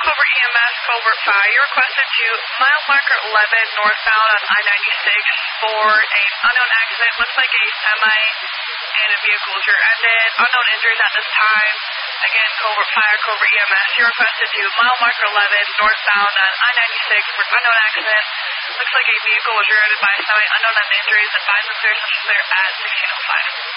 Covert EMS, Covert Fire. You requested to mile marker 11 northbound on I-96 for an unknown accident. Looks like a semi and a vehicle was rear-ended. Unknown injuries at this time. Again, Covert Fire, Covert EMS. You requested to mile marker 11 northbound on I-96 for an unknown accident. Looks like a vehicle was rear-ended by a semi. Unknown injuries. Advise the clear, such clear at 1605.